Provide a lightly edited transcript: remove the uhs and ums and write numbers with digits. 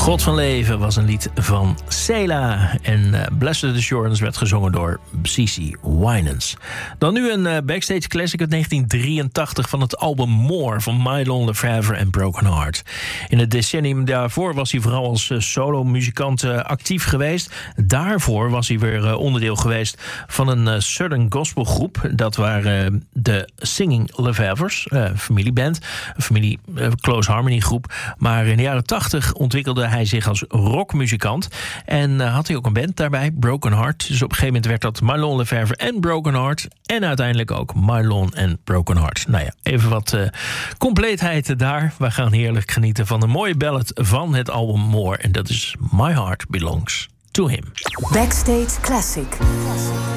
God van Leven was een lied van Cela. En Blessed Assurance werd gezongen door CeCe Winans. Dan nu een backstage classic uit 1983 van het album More van Mylon Lefevre en Broken Heart. In het decennium daarvoor was hij vooral als solo-muzikant actief geweest. Daarvoor was hij weer onderdeel geweest van een Southern gospelgroep. Dat waren de Singing Lefevres, familieband. Een familie Close Harmony groep. Maar in de jaren 80 ontwikkelde hij zich als rockmuzikant. En had hij ook een band daarbij, Broken Heart. Dus op een gegeven moment werd dat Mylon Lefevre en Broken Heart. En uiteindelijk ook Mylon en Broken Heart. Nou ja, even wat compleetheid daar. We gaan heerlijk genieten van een mooie ballad van het album More. En dat is My Heart Belongs to Him. Backstage Classic.